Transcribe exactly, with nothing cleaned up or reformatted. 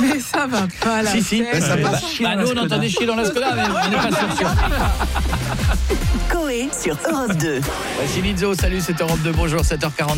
Mais ça va pas là. Si, si, tête. ça Bah, passe. bah, nous, on entendait chier dans la Skoda, mais on n'est pas sûr. Coé sur Europe deux. Voici Lizzo, salut, c'est Europe deux, bonjour, sept heures quarante.